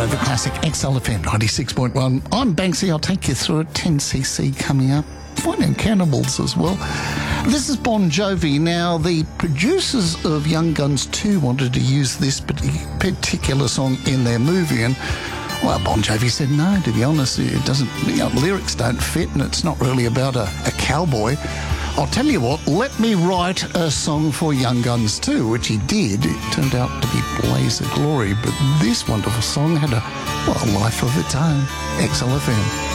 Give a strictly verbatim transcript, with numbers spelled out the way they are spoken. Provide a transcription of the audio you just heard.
Crossover Classic X L F M ninety-six point one. I'm Banksy. I'll take you through it. ten C C coming up. Finding Cannibals as well. This is Bon Jovi. Now, the producers of Young Guns two wanted to use this particular song in their movie, and well, Bon Jovi said no, to be honest. It doesn't, you know, lyrics don't fit, and it's not really about a, a cowboy. I'll tell you what, let me write a song for Young Guns two, which he did. It turned out to be Blaze of Glory, but this wonderful song had a, well, a life of its own. X L F M.